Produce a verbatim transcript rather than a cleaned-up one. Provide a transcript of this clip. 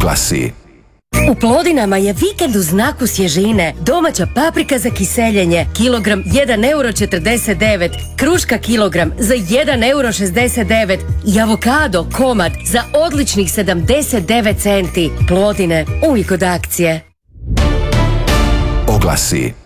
Oglasi. U Plodinama je vikend u znaku svježine. Domaća paprika za kiseljenje, kilogram jedan euro četrdeset devet, kruška kilogram za jedan euro šezdeset devet i avokado komad za odličnih sedamdeset devet centi. Plodine, uvijek od akcije. Oglasi.